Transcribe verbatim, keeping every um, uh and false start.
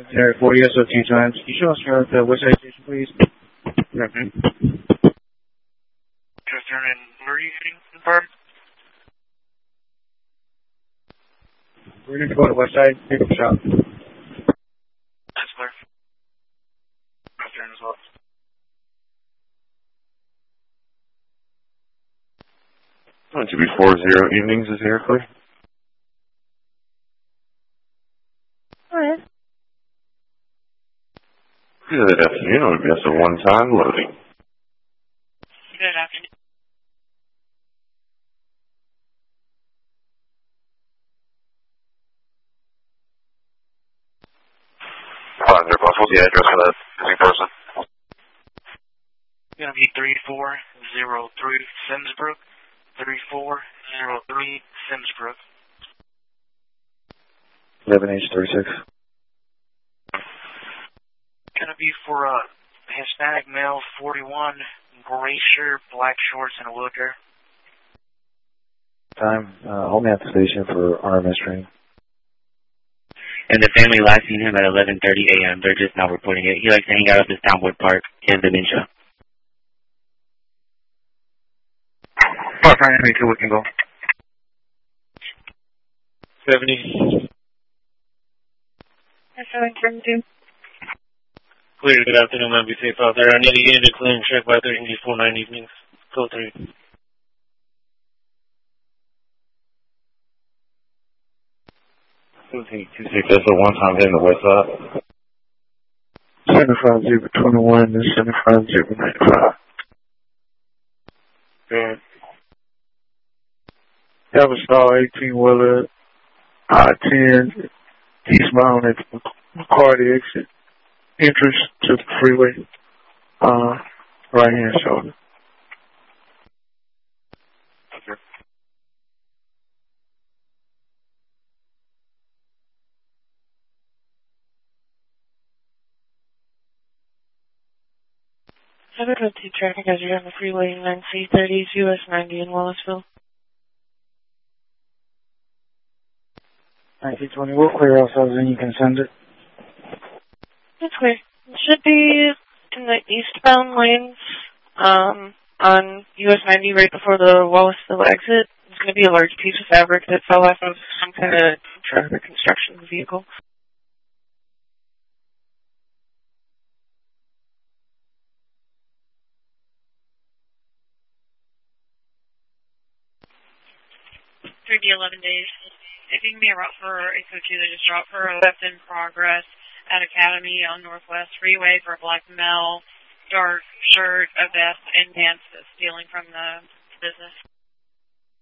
Area forty S O two times. Can you show us your the West Side Station, please? Okay. Just turn in. Where are you shooting from? We're going to go to West Side. Pick up shop. That's clear. I'll turn as well. Going to be four zero evenings is here, clear? Alright. Good afternoon. O B S a one-time loading. Good afternoon. Five hundred plus. What's the address for that missing person? It's going to be three four zero three Simsbrook. three four zero three Simsbrook. eleven H thirty-six. Going to be for a Hispanic male, forty-one, gray shirt, black shorts, and a wheelchair. Time. Uh, hold me at the station for R M S training. And the family last seen him at eleven thirty a m They're just now reporting it. He likes to hang out at this Townwood Park in dementia. Park nine two, we can go. seventy. seven seventy-two. Clear. Good afternoon, man. Be safe out there. I need to get into clearing check by Thursday before nine evenings. Go three. two two six. That's a one-time hit in the West Side. seventy-five zero twenty-one to seventy-five zero ninety-five. Good. Everstar eighteen wheeler, I ten, eastbound at McCarty exit, entrance to the freeway, uh, right hand shoulder. Okay. seven oh two traffic as you're on the freeway in nine C thirty U S ninety in Wallaceville. nineteen twenty, we'll clear ourselves and you can send it. It's clear. It should be in the eastbound lanes um, on U S ninety right before the Wallaceville exit. There's going to be a large piece of fabric that fell off of some kind of traffic construction vehicle. three D eleven days. If you can be a route for eight oh two, they just dropped for a theft in progress at Academy on Northwest Freeway for a black male, dark shirt, a vest, and pants that's stealing from the business.